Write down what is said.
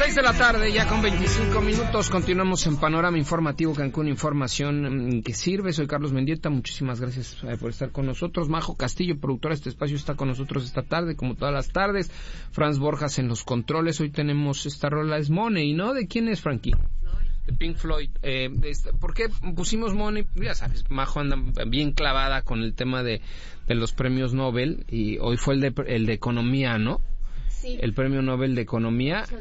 6 de la tarde, ya con 25 minutos, continuamos en Panorama Informativo Cancún, información que sirve. Soy Carlos Mendieta, muchísimas gracias por estar con nosotros. Majo Castillo, productora de este espacio, está con nosotros esta tarde, como todas las tardes. Franz Borjas en los controles. Hoy tenemos esta rola, es Money, ¿no? ¿De quién es, Frankie? De Pink Floyd. ¿Por qué pusimos Money? Ya sabes, Majo anda bien clavada con el tema de los premios Nobel, y hoy fue el de Economía, ¿no? Sí. El premio Nobel de Economía.